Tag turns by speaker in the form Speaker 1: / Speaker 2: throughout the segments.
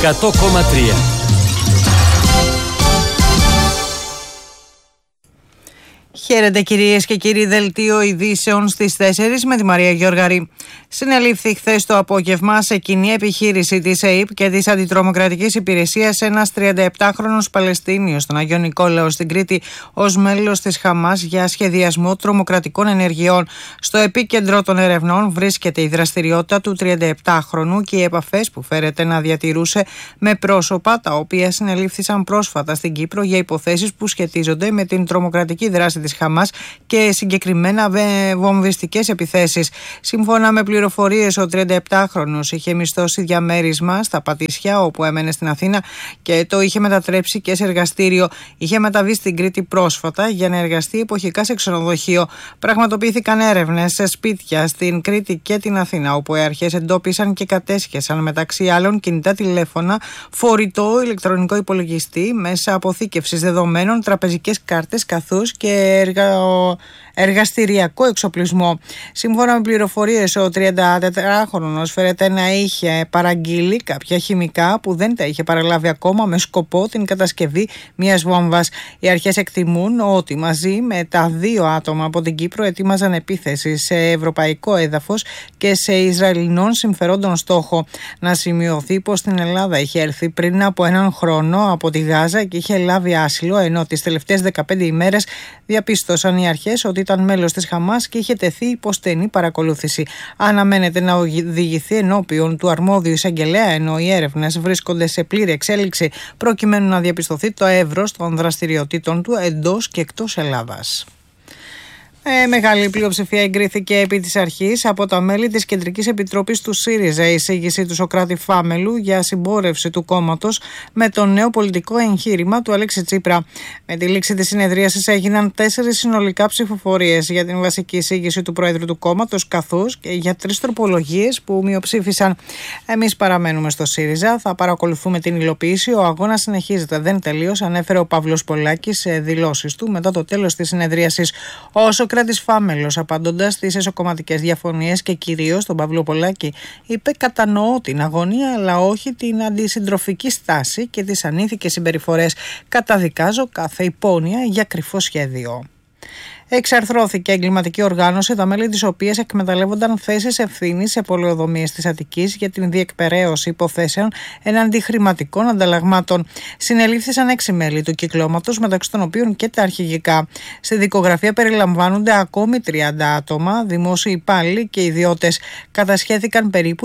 Speaker 1: 100,3.
Speaker 2: Χαίρετε κυρίες και κύριοι, δελτίο ειδήσεων στις 4 με τη Μαρία Γιώργαρη. Συνελήφθη χθες το απόγευμα σε κοινή επιχείρηση της ΕΥΠ και της Αντιτρομοκρατικής Υπηρεσίας ένας 37χρονος Παλαιστίνιος στον Αγιο Νικόλαο στην Κρήτη ως μέλος της Χαμάς για σχεδιασμό τρομοκρατικών ενεργειών. Στο επίκεντρο των ερευνών βρίσκεται η δραστηριότητα του 37χρονου και οι επαφές που φέρεται να διατηρούσε με πρόσωπα τα οποία συνελήφθησαν πρόσφατα στην Κύπρο για υποθέσεις που σχετίζονται με την τρομοκρατική δράση της Χαμάς και συγκεκριμένα βομβιστικές επιθέσεις. Σύμφωνα με πληροφορίες, ο 37χρονος είχε μισθώσει διαμέρισμα στα Πατήσια, όπου έμενε στην Αθήνα, και το είχε μετατρέψει και σε εργαστήριο. Είχε μεταβεί στην Κρήτη πρόσφατα για να εργαστεί εποχικά σε ξενοδοχείο. Πραγματοποιήθηκαν έρευνες σε σπίτια στην Κρήτη και την Αθήνα, όπου οι αρχές εντόπισαν και κατέσχεσαν μεταξύ άλλων κινητά τηλέφωνα, φορητό ηλεκτρονικό υπολογιστή, μέσα αποθήκευσης δεδομένων, τραπεζικές κάρτες καθώς και εργαστηριακό εξοπλισμό. Σύμφωνα με πληροφορίες, ο 34χρονος φέρεται να είχε παραγγείλει κάποια χημικά που δεν τα είχε παραλάβει ακόμα με σκοπό την κατασκευή μιας βόμβας. Οι αρχές εκτιμούν ότι μαζί με τα δύο άτομα από την Κύπρο ετοίμαζαν επίθεση σε ευρωπαϊκό έδαφος και σε Ισραηλινών συμφερόντων στόχο. Να σημειωθεί πως στην Ελλάδα είχε έρθει πριν από έναν χρόνο από τη Γάζα και είχε λάβει άσυλο, ενώ τις τελευταίες 15 ημέρες διαπίστωσαν οι αρχές ότι ήταν μέλος της Χαμάς και είχε τεθεί υπό στενή παρακολούθηση. Αναμένεται να οδηγηθεί ενώπιον του αρμόδιου εισαγγελέα, ενώ οι έρευνες βρίσκονται σε πλήρη εξέλιξη προκειμένου να διαπιστωθεί το εύρος των δραστηριοτήτων του εντός και εκτός Ελλάδας. Μεγάλη πλειοψηφία εγκρίθηκε επί της αρχής από τα μέλη της Κεντρικής Επιτροπής του ΣΥΡΙΖΑ η εισήγηση του Σωκράτη Φάμελου για συμπόρευση του κόμματος με το νέο πολιτικό εγχείρημα του Αλέξη Τσίπρα. Με τη λήξη της συνεδρίασης έγιναν 4 συνολικά ψηφοφορίες για την βασική εισήγηση του Πρόεδρου του κόμματος, καθώς και για 3 τροπολογίες που μειοψήφισαν. Εμείς παραμένουμε στο ΣΥΡΙΖΑ, θα παρακολουθούμε την υλοποίηση. Ο αγώνας συνεχίζεται, δεν τελείωσε, ανέφερε ο Παύλος Πολάκης σε δηλώσεις του μετά το τέλος της συνεδρίασης. Ο Σωκράτης Φάμελος, απαντώντας στις εσωκομματικές διαφωνίες και κυρίως τον Παύλο Πολάκη, είπε: «Κατανοώ την αγωνία, αλλά όχι την αντισυντροφική στάση και τις ανήθικες συμπεριφορές. Καταδικάζω κάθε υπόνοια για κρυφό σχέδιο». Εξαρθρώθηκε εγκληματική οργάνωση, τα μέλη της οποίας εκμεταλλεύονταν θέσεις ευθύνης σε πολεοδομίες της Αττικής για την διεκπεραίωση υποθέσεων εναντί χρηματικών ανταλλαγμάτων. Συνελήφθησαν 6 μέλη του κυκλώματος, μεταξύ των οποίων και τα αρχηγικά. Στη δικογραφία περιλαμβάνονται ακόμη 30 άτομα, δημόσιοι υπάλληλοι και ιδιώτες. Κατασχέθηκαν περίπου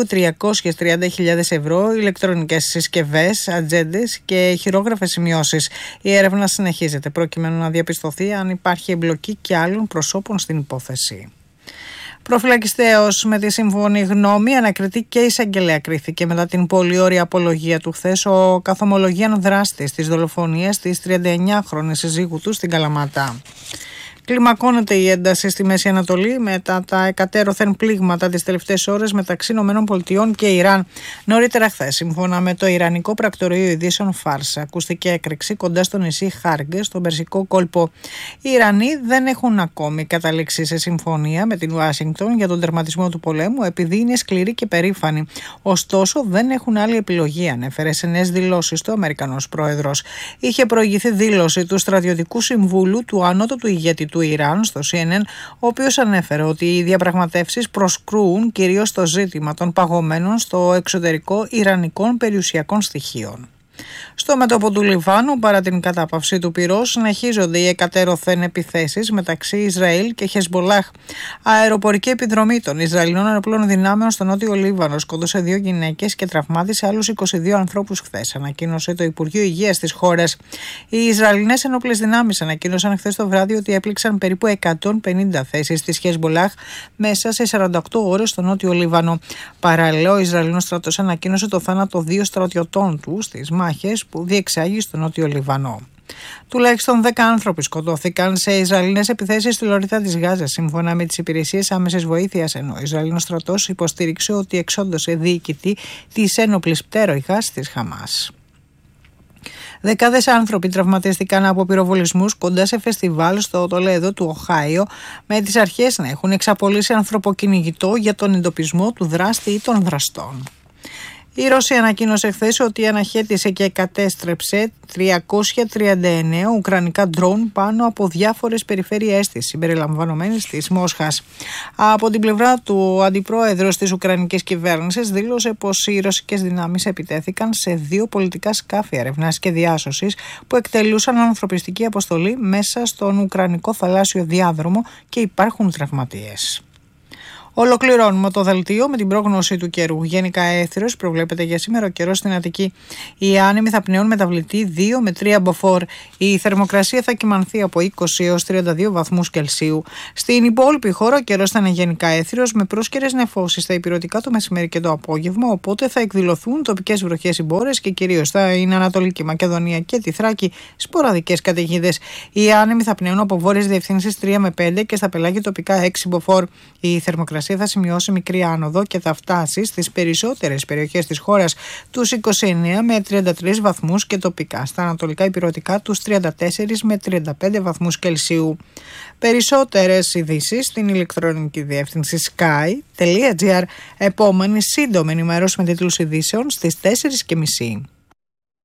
Speaker 2: 330.000 ευρώ, ηλεκτρονικές συσκευές, ατζέντες και χειρόγραφες σημειώσεις. Η έρευνα συνεχίζεται προκειμένου να διαπιστωθεί αν υπάρχει εμπλοκή και άλλων προσώπων στην υπόθεση. Προφυλακιστέως με τη σύμφωνη γνώμη, ανακριτή και εισαγγελέα κρίθηκε μετά την πολυόρια απολογία του χθες ο καθομολογίαν δράστης της δολοφονίας της 39χρονης σύζυγου του στην Καλαμάτα. Κλιμακώνεται η ένταση στη Μέση Ανατολή μετά τα εκατέρωθεν πλήγματα τις τελευταίες ώρες μεταξύ ΗΠΑ και Ιράν. Νωρίτερα χθες, σύμφωνα με το Ιρανικό Πρακτορείο Ειδήσεων Φάρσα, ακούστηκε έκρηξη κοντά στο νησί Χάργκε, στον Περσικό κόλπο. Οι Ιρανοί δεν έχουν ακόμη καταλήξει σε συμφωνία με την Ουάσιγκτον για τον τερματισμό του πολέμου, επειδή είναι σκληροί και περήφανοι. Ωστόσο, δεν έχουν άλλη επιλογή, ανέφερε σε νέες δηλώσεις του Αμερικανός πρόεδρος. Είχε προηγηθεί δήλωση του στρατιωτικού συμβούλου του ανώτατου ηγέτη του Ιράν στο CNN, ο οποίος ανέφερε ότι οι διαπραγματεύσεις προσκρούουν κυρίως στο ζήτημα των παγωμένων στο εξωτερικό ιρανικών περιουσιακών στοιχείων. Στο μέτωπο του Λιβάνου, παρά την κατάπαυση του πυρός, συνεχίζονται οι εκατέρωθεν επιθέσεις μεταξύ Ισραήλ και Χεσμπολάχ. Αεροπορική επιδρομή των Ισραηλινών αεροπλών δυνάμεων στο νότιο Λίβανο σκότωσε 2 γυναίκες και τραυμάτισε άλλους 22 ανθρώπους χθες, ανακοίνωσε το Υπουργείο Υγείας της χώρας. Οι Ισραηλινές ενόπλες δυνάμεις ανακοίνωσαν χθες το βράδυ ότι έπληξαν περίπου 150 θέσεις της Χεσμπολάχ μέσα σε 48 ώρες στο νότιο Λίβανο. Παραλληλά, ο Ισραηλινός στρατός ανακοίνωσε το θάνατο 2 στρατιωτών του στις μάχες που διεξάγει στο νότιο Λιβανό. Τουλάχιστον 10 άνθρωποι σκοτώθηκαν σε Ισραηλινές επιθέσεις στη Λωρίδα της Γάζας, σύμφωνα με τις υπηρεσίες άμεσης βοήθειας, ενώ ο Ισραηλινός στρατός υποστήριξε ότι εξόντωσε διοικητή της ένοπλης πτέρυγας της Χαμάς. Δεκάδες άνθρωποι τραυματίστηκαν από πυροβολισμούς κοντά σε φεστιβάλ στο Τολέδο του Οχάιο, με τις αρχές να έχουν εξαπολύσει ανθρωποκυνηγητό για τον εντοπισμό του δράστη ή των δραστών. Η Ρωσία ανακοίνωσε χθες ότι αναχέτησε και κατέστρεψε 339 ουκρανικά ντρόουν πάνω από διάφορες περιφέρειές της, συμπεριλαμβανομένης της Μόσχας. Από την πλευρά του, ο αντιπρόεδρος της Ουκρανικής κυβέρνησης δήλωσε πως οι ρωσικές δυνάμεις επιτέθηκαν σε 2 πολιτικά σκάφη ερευνάς και διάσωσης που εκτελούσαν ανθρωπιστική αποστολή μέσα στον Ουκρανικό θαλάσσιο διάδρομο και υπάρχουν τραυματίες. Ολοκληρώνουμε το δελτίο με την πρόγνωση του καιρού. Γενικά έθριος προβλέπεται για σήμερα ο καιρός στην Αττική. Οι άνεμοι θα πνέουν μεταβλητή 2 με 3 μποφόρ. Η θερμοκρασία θα κυμανθεί από 20 έως 32 βαθμούς Κελσίου. Στην υπόλοιπη χώρα ο καιρός θα είναι γενικά έθριος με πρόσκαιρες νεφώσεις στα ηπειρωτικά το μεσημέρι και το απόγευμα. Οπότε θα εκδηλωθούν τοπικές βροχές συμπόρες και κυρίως στα Ανατολική Μακεδονία και τη Θράκη σποραδικές καταιγίδες. Οι άνεμοι θα πνέουν από βόρειες διευθύνσεις 3 με 5 και στα πελάγια τοπικά 6 μποφόρ. Η θερμοκρασία θα σημειώσει μικρή άνοδο και θα φτάσει στις περισσότερες περιοχές της χώρας τους 29 με 33 βαθμούς και τοπικά στα ανατολικά ηπειρωτικά τους 34 με 35 βαθμούς Κελσίου. Περισσότερες ειδήσεις στην ηλεκτρονική διεύθυνση sky.gr. Επόμενη σύντομη ενημέρωση με τίτλους ειδήσεων στις 4:30.